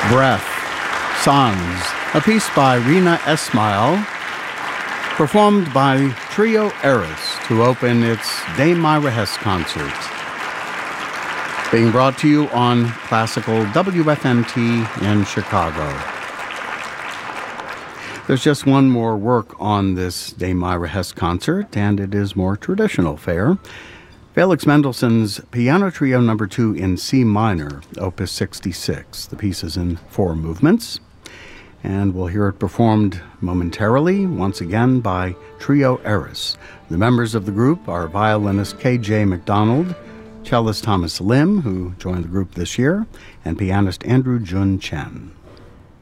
Breath, Songs, a piece by Rina Esmail, performed by Trio Eris to open its Dame Myra Hess concert. Being brought to you on Classical WFMT in Chicago. There's just one more work on this Dame Myra Hess concert, and it is more traditional fare. Felix Mendelssohn's Piano Trio No. 2 in C minor, Opus 66. The piece is in 4 movements, and we'll hear it performed momentarily, once again, by Trio Eris. The members of the group are violinist K.J. McDonald, cellist Thomas Lim, who joined the group this year, and pianist Andrew Jun Chen.